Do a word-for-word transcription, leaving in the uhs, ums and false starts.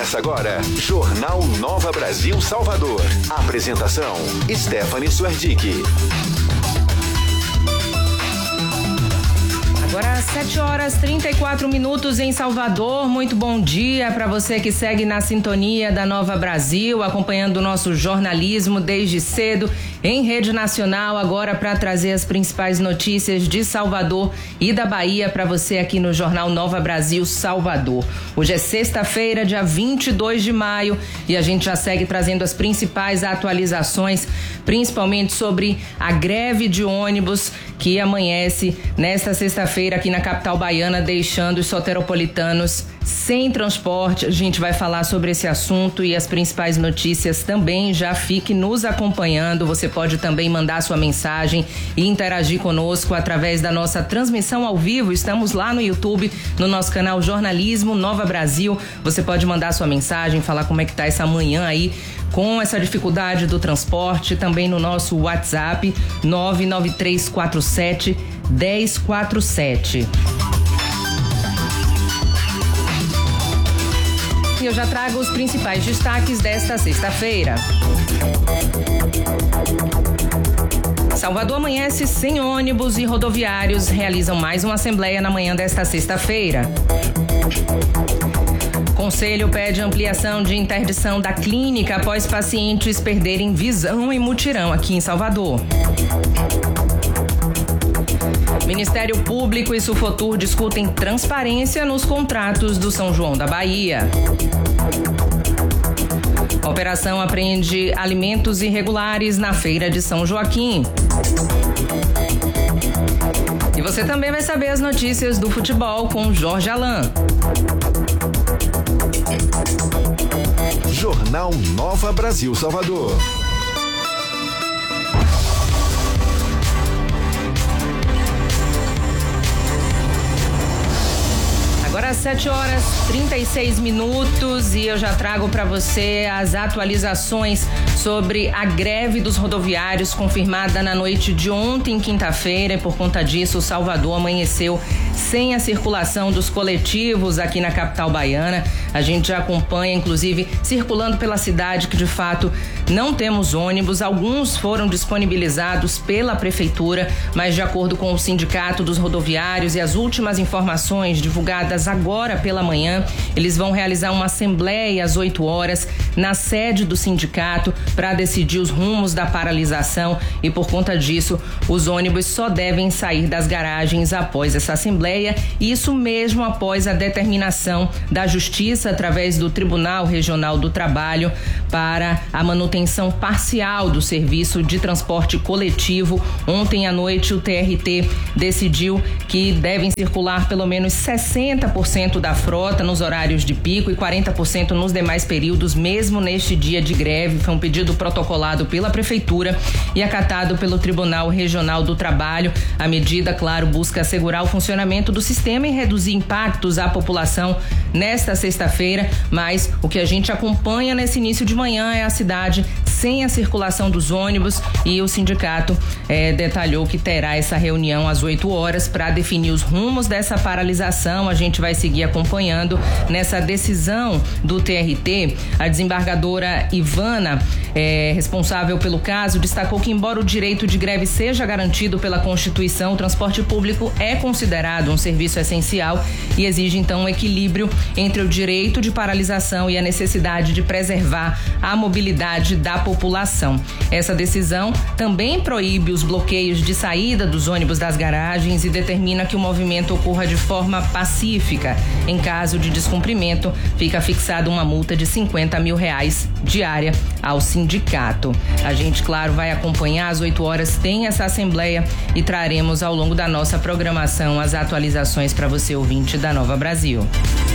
Começa agora, Jornal Nova Brasil Salvador. Apresentação, Stephanie Suerdick. Agora sete horas e trinta e quatro minutos em Salvador. Muito bom dia para você que segue na sintonia da Nova Brasil, acompanhando o nosso jornalismo desde cedo em rede nacional, agora para trazer as principais notícias de Salvador e da Bahia para você aqui no Jornal Nova Brasil Salvador. Hoje é sexta-feira, dia vinte e dois de maio, e a gente já segue trazendo as principais atualizações, principalmente sobre a greve de ônibus que amanhece nesta sexta-feira aqui na capital baiana, deixando os soteropolitanos sem transporte. A gente vai falar sobre esse assunto e as principais notícias também. Já fique nos acompanhando. Você pode também mandar sua mensagem e interagir conosco através da nossa transmissão ao vivo. Estamos lá no YouTube, no nosso canal Jornalismo Nova Brasil. Você pode mandar sua mensagem, falar como é que tá essa manhã aí com essa dificuldade do transporte, também no nosso WhatsApp nove nove três quatro sete um zero quatro sete. E eu já trago os principais destaques desta sexta-feira. Salvador amanhece sem ônibus e rodoviários realizam mais uma assembleia na manhã desta sexta-feira. Conselho pede ampliação de interdição da clínica após pacientes perderem visão em mutirão aqui em Salvador. Ministério Público e Sufotur discutem transparência nos contratos do São João da Bahia. A operação apreende alimentos irregulares na feira de São Joaquim. E você também vai saber as notícias do futebol com Jorge Alain. Jornal Nova Brasil Salvador. Agora sete horas e trinta e seis minutos e eu já trago para você as atualizações sobre a greve dos rodoviários confirmada na noite de ontem, quinta-feira, e por conta disso Salvador amanheceu sem a circulação dos coletivos aqui na capital baiana. A gente já acompanha, inclusive, circulando pela cidade que de fato não temos ônibus. Alguns foram disponibilizados pela prefeitura, mas de acordo com o Sindicato dos Rodoviários e as últimas informações divulgadas agora pela manhã, eles vão realizar uma assembleia às oito horas na sede do sindicato para decidir os rumos da paralisação, e por conta disso os ônibus só devem sair das garagens após essa assembleia, isso mesmo após a determinação da Justiça através do Tribunal Regional do Trabalho para a manutenção parcial do serviço de transporte coletivo. Ontem à noite o T R T decidiu que devem circular pelo menos sessenta por cento da frota nos horários de pico e quarenta por cento nos demais períodos, mesmo neste dia de greve. Foi um pedido protocolado pela Prefeitura e acatado pelo Tribunal Regional do Trabalho. A medida, claro, busca assegurar o funcionamento do sistema e reduzir impactos à população nesta sexta-feira, mas o que a gente acompanha nesse início de manhã é a cidade sem a circulação dos ônibus, e o sindicato eh, detalhou que terá essa reunião às oito horas para definir os rumos dessa paralisação. A gente vai seguir acompanhando nessa decisão do T R T. A desembargadora Ivana, eh, responsável pelo caso, destacou que, embora o direito de greve seja garantido pela Constituição, o transporte público é considerado um serviço essencial e exige então um equilíbrio entre o direito de paralisação e a necessidade de preservar a mobilidade da população. Essa decisão também proíbe os bloqueios de saída dos ônibus das garagens e determina que o movimento ocorra de forma pacífica. Em caso de descumprimento, fica fixada uma multa de cinquenta mil reais diária ao sindicato. A gente, claro, vai acompanhar. Às oito horas tem essa assembleia e traremos ao longo da nossa programação as atualizações para você, ouvinte da Nova Brasil.